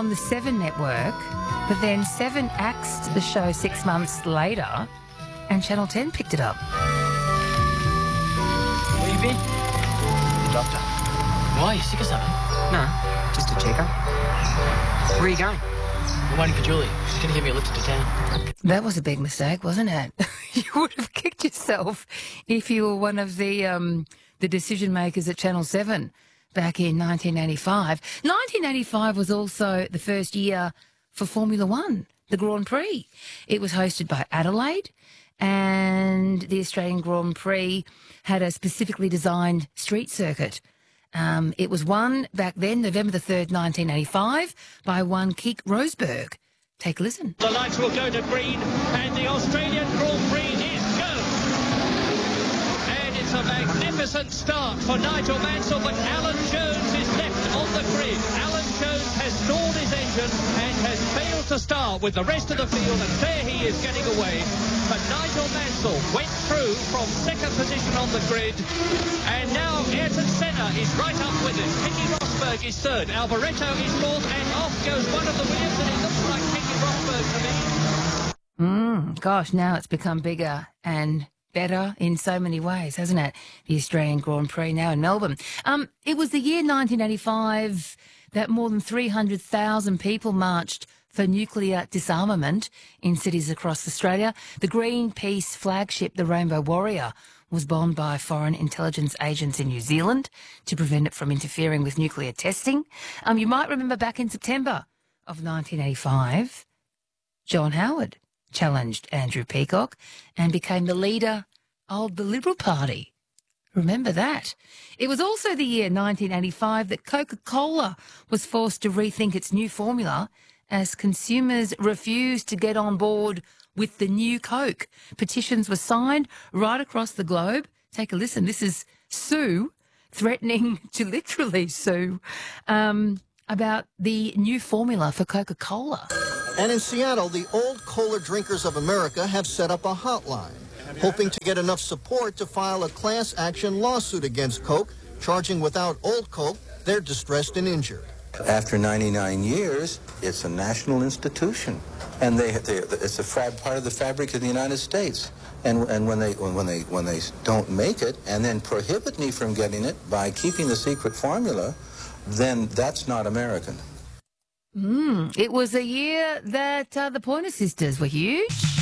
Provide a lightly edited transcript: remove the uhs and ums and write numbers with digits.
on the Seven network, but then Seven axed the show 6 months later and Channel 10 picked it up. Where you been? Doctor. Why? You sick or something? No, just a checkup. Where are you going? I'm waiting for Julie. She's going to give me a lift into town. That was a big mistake, wasn't it? You would have kicked yourself if you were one of the decision makers at Channel 7 back in 1985. 1985 was also the first year for Formula One, the Grand Prix. It was hosted by Adelaide, and the Australian Grand Prix had a specifically designed street circuit. It was won back then, November the 3rd, 1985, by one Keek Rosberg. Take a listen. The lights will go to green, and the Australian Grand Prix is go. And it's a magnificent start for Nigel Mansell, but Alan Jones is left on the grid. Alan Jones has stalled his engine and has failed to start with the rest of the field, and there he is getting away. But Nigel Mansell went through from second position on the grid, and now Ayrton Senna is right up with it. Keke Rosberg is third, Alboreto is fourth, and off goes one of the Williams, and it looks like Keke Rosberg to me. Gosh, now it's become bigger and better in so many ways, hasn't it? The Australian Grand Prix now in Melbourne. It was the year 1985 that more than 300,000 people marched for nuclear disarmament in cities across Australia. The Greenpeace flagship, the Rainbow Warrior, was bombed by foreign intelligence agents in New Zealand to prevent it from interfering with nuclear testing. You might remember back in September of 1985, John Howard challenged Andrew Peacock and became the leader of the Liberal Party. Remember that. It was also the year 1985 that Coca-Cola was forced to rethink its new formula as consumers refused to get on board with the new Coke. Petitions were signed right across the globe. Take a listen. This is Sue threatening to literally sue about the new formula for Coca-Cola. And in Seattle, the Old Cola Drinkers of America have set up a hotline, hoping to get enough support to file a class action lawsuit against Coke, charging without Old Coke, they're distressed and injured. After 99 years, it's a national institution, and it's a part of the fabric of the United States. And when they don't make it, and then prohibit me from getting it by keeping the secret formula, then that's not American. It was a year that the Pointer Sisters were huge.